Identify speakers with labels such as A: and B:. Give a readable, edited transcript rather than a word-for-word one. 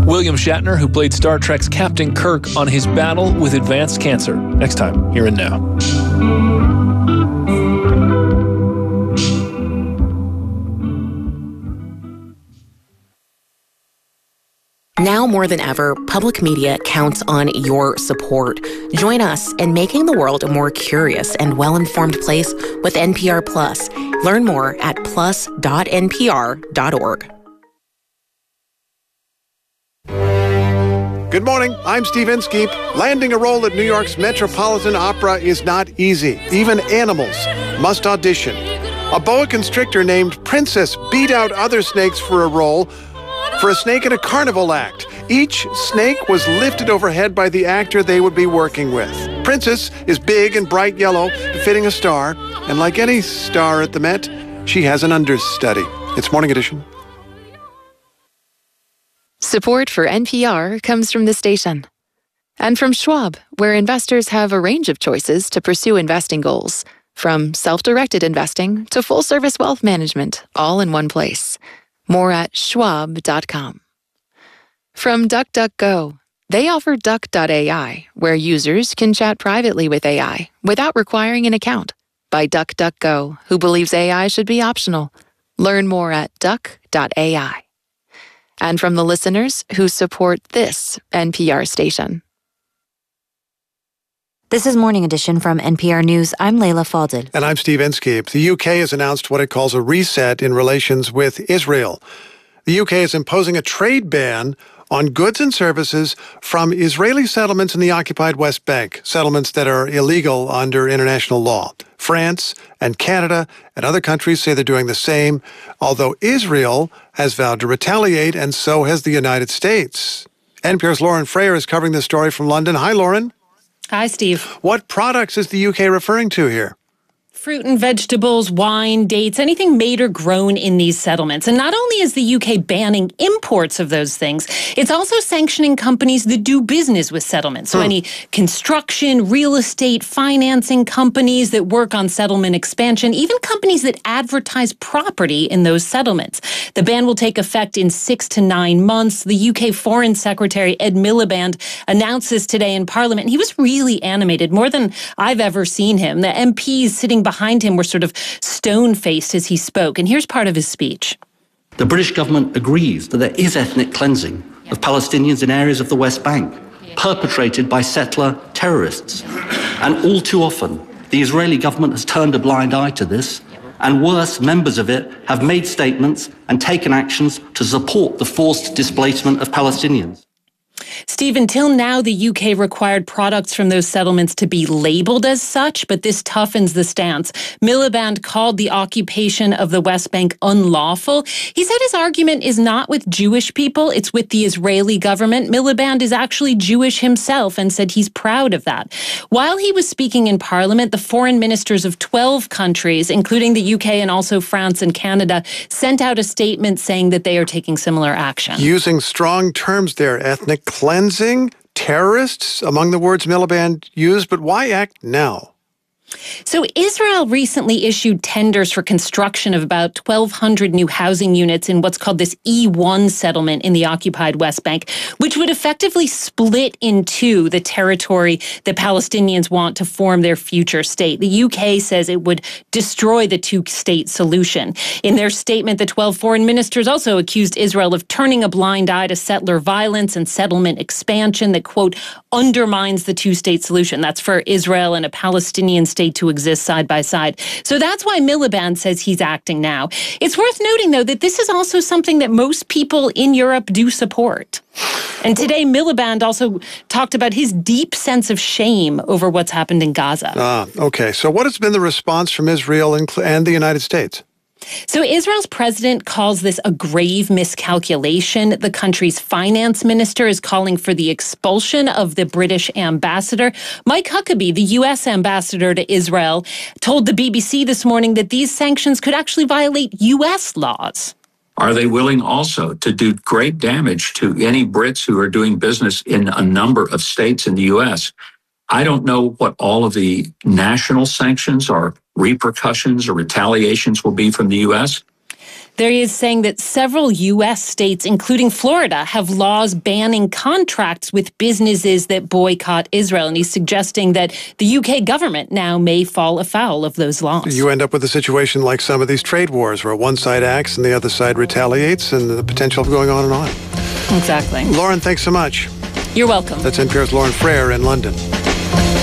A: William Shatner, who played Star Trek's Captain Kirk, on his battle with advanced cancer. Next time, here and now.
B: Now more than ever, public media counts on your support. Join us in making the world a more curious and well-informed place with NPR Plus. Learn more at plus.npr.org.
C: Good morning, I'm Steve Inskeep. Landing a role at New York's Metropolitan Opera is not easy. Even animals must audition. A boa constrictor named Princess beat out other snakes for a role for a snake in a carnival act. Each snake was lifted overhead by the actor they would be working with. Princess is big and bright yellow, befitting a star. And like any star at the Met, she has an understudy. It's Morning Edition.
D: Support for NPR comes from the station. And from Schwab, where investors have a range of choices to pursue investing goals. From self-directed investing to full-service wealth management, all in one place. More at schwab.com. From DuckDuckGo, they offer Duck.ai, where users can chat privately with AI without requiring an account. By DuckDuckGo, who believes AI should be optional. Learn more at Duck.ai. And from the listeners who support this NPR station.
E: This is Morning Edition from NPR News. I'm Leila Fadel.
C: And I'm Steve Inskeep. The UK has announced what it calls a reset in relations with Israel. The UK is imposing a trade ban on goods and services from Israeli settlements in the occupied West Bank, settlements that are illegal under international law. France and Canada and other countries say they're doing the same, although Israel has vowed to retaliate, and so has the United States. NPR's Lauren Frayer is covering this story from London. Hi, Lauren.
F: Hi, Steve.
C: What products is the UK referring to here?
F: Fruit and vegetables, wine, dates, anything made or grown in these settlements. And not only is the UK banning imports of those things, it's also sanctioning companies that do business with settlements. So any construction, real estate, financing companies that work on settlement expansion, even companies that advertise property in those settlements. The ban will take effect in 6 to 9 months. The UK Foreign Secretary Ed Miliband announced this today in Parliament. And he was really animated, more than I've ever seen him. The MPs sitting behind him were sort of stone-faced as he spoke. And here's part of his speech.
G: The British government agrees that there is ethnic cleansing of Palestinians in areas of the West Bank, perpetrated by settler terrorists. And all too often, the Israeli government has turned a blind eye to this, and worse, members of it have made statements and taken actions to support the forced displacement of Palestinians.
F: Steve, until now, the UK required products from those settlements to be labeled as such, but this toughens the stance. Miliband called the occupation of the West Bank unlawful. He said his argument is not with Jewish people, it's with the Israeli government. Miliband is actually Jewish himself and said he's proud of that. While he was speaking in Parliament, the foreign ministers of 12 countries, including the UK and also France and Canada, sent out a statement saying that they are taking similar action.
C: Using strong terms there, ethnic cleansing, terrorists, among the words Miliband used, but why act now?
F: So Israel recently issued tenders for construction of about 1,200 new housing units in what's called this E1 settlement in the occupied West Bank, which would effectively split in two the territory the Palestinians want to form their future state. The UK says it would destroy the two-state solution. In their statement, the 12 foreign ministers also accused Israel of turning a blind eye to settler violence and settlement expansion that, quote, undermines the two-state solution. That's for Israel and a Palestinian state to exist side by side. So that's why Miliband says he's acting now. It's worth noting, though, that this is also something that most people in Europe do support. And today, Miliband also talked about his deep sense of shame over what's happened in Gaza.
C: Okay. So what has been the response from Israel and the United States?
F: So Israel's president calls this a grave miscalculation. The country's finance minister is calling for the expulsion of the British ambassador. Mike Huckabee, the U.S. ambassador to Israel, told the BBC this morning that these sanctions could actually violate U.S. laws.
H: Are they willing also to do great damage to any Brits who are doing business in a number of states in the U.S.? I don't know what all of the national sanctions or repercussions or retaliations will be from the U.S.
F: There he is saying that several U.S. states, including Florida, have laws banning contracts with businesses that boycott Israel. And he's suggesting that the U.K. government now may fall afoul of those laws.
C: You end up with a situation like some of these trade wars where one side acts and the other side retaliates, and the potential of going on and on.
F: Exactly.
C: Lauren, thanks so much.
F: You're welcome.
C: That's NPR's Lauren Frayer in London.